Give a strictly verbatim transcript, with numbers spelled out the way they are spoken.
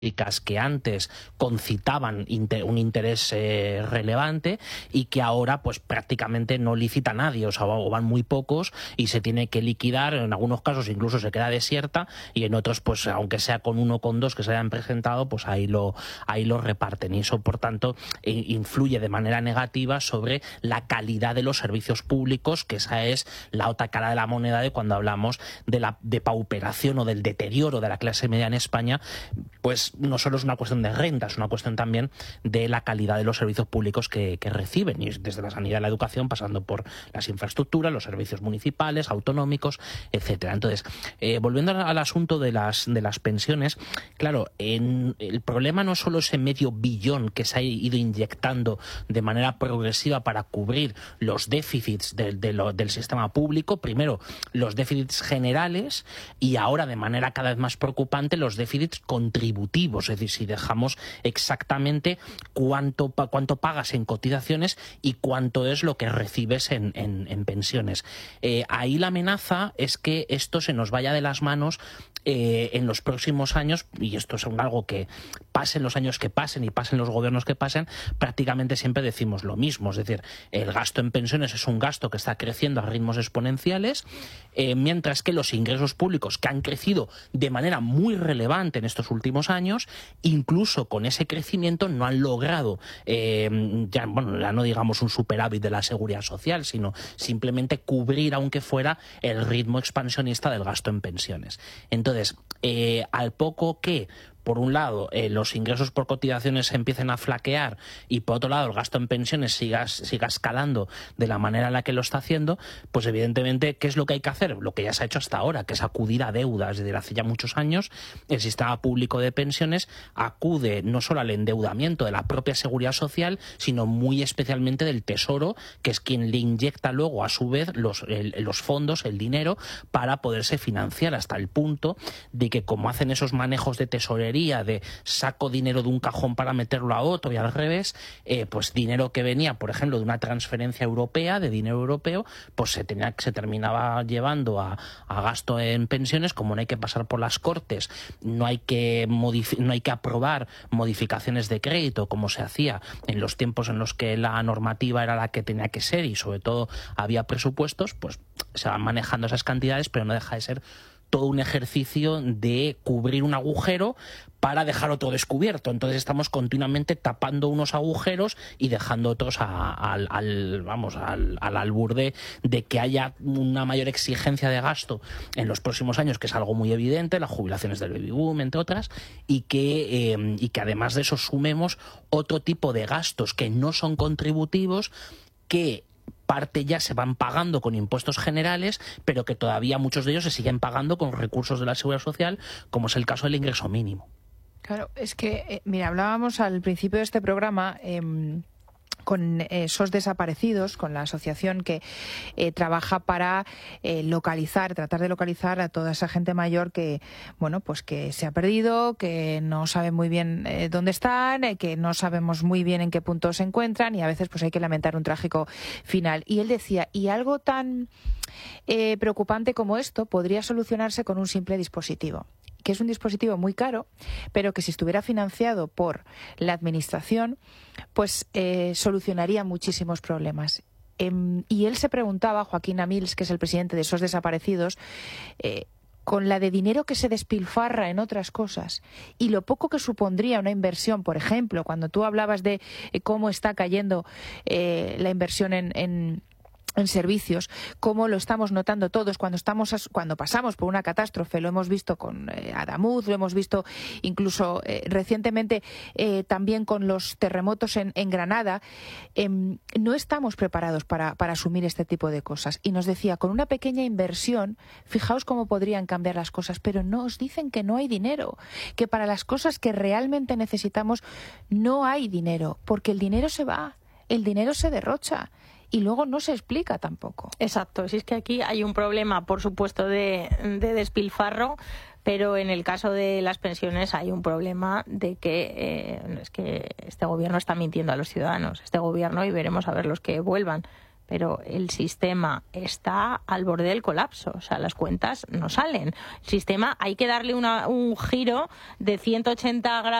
que antes concitaban inter, un interés eh, relevante y que ahora pues prácticamente no licita nadie, o sea, o van muy pocos y se tiene que liquidar, en algunos casos incluso se queda desierta y en otros pues aunque sea con uno o con dos que se hayan presentado, pues ahí lo, ahí lo reparten y eso por tanto eh, influye de manera negativa sobre la calidad de los servicios públicos, que esa es la otra cara de la moneda de cuando hablamos de la depauperación o del deterioro de la clase media en España, pues no solo es una cuestión de renta, es una cuestión también de la calidad de los servicios públicos que, que reciben, y desde la sanidad y la educación, pasando por las infraestructuras, los servicios municipales, autonómicos, etcétera. Entonces, eh, volviendo al asunto de las, de las pensiones, claro, en, el problema no es solo ese medio billón que se ha ido inyectando de manera progresiva para cubrir los déficits de, de lo, del sistema público, primero los déficits generales y ahora de manera cada vez más preocupante los déficits contributivos. Es decir, si dejamos exactamente cuánto, cuánto pagas en cotizaciones y cuánto es lo que recibes en, en, en pensiones. Eh, ahí la amenaza es que esto se nos vaya de las manos eh, en los próximos años, y esto es algo que pasen los años que pasen y pasen los gobiernos que pasen, prácticamente siempre decimos lo mismo. Es decir, el gasto en pensiones es un gasto que está creciendo a ritmos exponenciales, eh, mientras que los ingresos públicos, que han crecido de manera muy relevante en estos últimos años, incluso con ese crecimiento no han logrado, eh, ya, bueno, ya no digamos un superávit de la seguridad social, sino simplemente cubrir, aunque fuera, el ritmo expansionista del gasto en pensiones. Entonces, eh, al poco que por un lado, eh, los ingresos por cotizaciones se empiecen a flaquear y por otro lado el gasto en pensiones siga, siga escalando de la manera en la que lo está haciendo, pues evidentemente, ¿qué es lo que hay que hacer? Lo que ya se ha hecho hasta ahora, que es acudir a deudas. Desde hace ya muchos años el sistema público de pensiones acude no solo al endeudamiento de la propia seguridad social, sino muy especialmente del Tesoro, que es quien le inyecta luego a su vez los, el, los fondos, el dinero, para poderse financiar, hasta el punto de que como hacen esos manejos de tesorería de saco dinero de un cajón para meterlo a otro y al revés, eh, pues dinero que venía, por ejemplo, de una transferencia europea, de dinero europeo, pues se tenía se terminaba llevando a, a gasto en pensiones. Como no hay que pasar por las Cortes, no hay que modifi- no hay que aprobar modificaciones de crédito como se hacía en los tiempos en los que la normativa era la que tenía que ser y sobre todo había presupuestos, pues se van manejando esas cantidades, pero no deja de ser todo un ejercicio de cubrir un agujero para dejar otro descubierto. Entonces estamos continuamente tapando unos agujeros y dejando otros a, a, al, al, vamos, al, al albur de, de que haya una mayor exigencia de gasto en los próximos años, que es algo muy evidente, las jubilaciones del baby boom, entre otras, y que, eh, y que además de eso sumemos otro tipo de gastos que no son contributivos, que parte ya se van pagando con impuestos generales, pero que todavía muchos de ellos se siguen pagando con recursos de la Seguridad Social, como es el caso del ingreso mínimo. Claro, es que, eh, mira, hablábamos al principio de este programa eh, con esos desaparecidos, con la asociación que eh, trabaja para eh, localizar, tratar de localizar a toda esa gente mayor que, bueno, pues que se ha perdido, que no sabe muy bien eh, dónde están, eh, que no sabemos muy bien en qué punto se encuentran y a veces pues hay que lamentar un trágico final. Y él decía, y algo tan eh, preocupante como esto podría solucionarse con un simple dispositivo, que es un dispositivo muy caro, pero que si estuviera financiado por la administración, pues eh, solucionaría muchísimos problemas. Eh, y él se preguntaba, Joaquín Amils, que es el presidente de esos desaparecidos, eh, con la de dinero que se despilfarra en otras cosas y lo poco que supondría una inversión, por ejemplo, cuando tú hablabas de eh, cómo está cayendo eh, la inversión en... en en servicios, como lo estamos notando todos cuando estamos cuando pasamos por una catástrofe. Lo hemos visto con eh, Adamuz, lo hemos visto incluso eh, recientemente eh, también con los terremotos en, en Granada. Eh, no estamos preparados para, para asumir este tipo de cosas. Y nos decía, con una pequeña inversión, fijaos cómo podrían cambiar las cosas, pero nos dicen que no hay dinero, que para las cosas que realmente necesitamos no hay dinero, porque el dinero se va, el dinero se derrocha. Y luego no se explica tampoco. Exacto, si es que aquí hay un problema, por supuesto, de, de despilfarro, pero en el caso de las pensiones hay un problema de que eh, es que este gobierno está mintiendo a los ciudadanos, este gobierno, y veremos a ver los que vuelvan. pero el sistema está al borde del colapso, o sea, las cuentas no salen. El sistema hay que darle una, un giro de ciento ochenta grados